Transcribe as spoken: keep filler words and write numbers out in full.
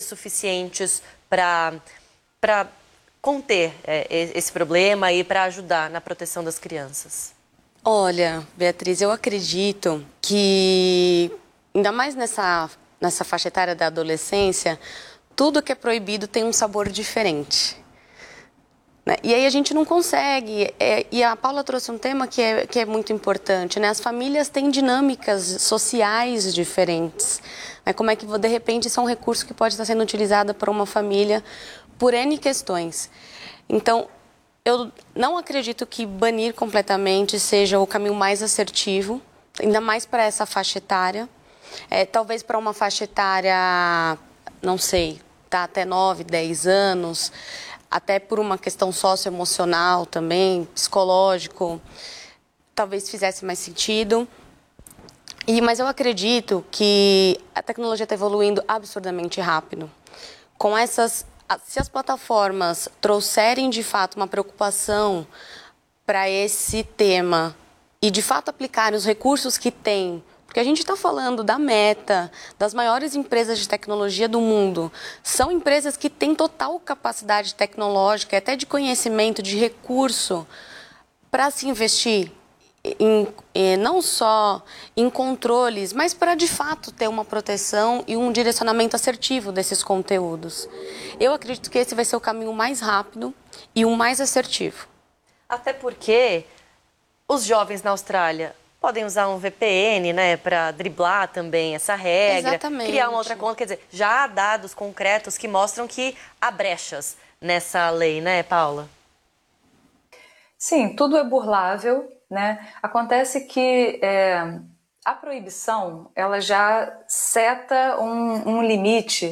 suficientes para para conter é, esse problema e para ajudar na proteção das crianças? Olha, Beatriz, eu acredito que, ainda mais nessa, nessa faixa etária da adolescência, tudo que é proibido tem um sabor diferente. Né? E aí a gente não consegue, é, e a Paula trouxe um tema que é, que é muito importante, né? As famílias têm dinâmicas sociais diferentes. Né? Como é que, de repente, isso é um recurso que pode estar sendo utilizado por uma família por N questões. Então, eu não acredito que banir completamente seja o caminho mais assertivo, ainda mais para essa faixa etária. É, talvez para uma faixa etária, não sei, tá, até nove, dez anos, até por uma questão socioemocional também, psicológico, talvez fizesse mais sentido. E, mas eu acredito que a tecnologia está evoluindo absurdamente rápido. Com essas, se as plataformas trouxerem de fato uma preocupação para esse tema e de fato aplicarem os recursos que têm, porque a gente está falando da Meta, das maiores empresas de tecnologia do mundo, são empresas que têm total capacidade tecnológica, até de conhecimento, de recurso, para se investir em, em, não só em controles, mas para de fato ter uma proteção e um direcionamento assertivo desses conteúdos. Eu acredito que esse vai ser o caminho mais rápido e o mais assertivo. Até porque os jovens na Austrália podem usar um V P N, né, para driblar também essa regra, Exatamente. Criar uma outra conta. Quer dizer, já há dados concretos que mostram que há brechas nessa lei, né, Paula? Sim, tudo é burlável, né? Acontece que é, a proibição, ela já seta um, um limite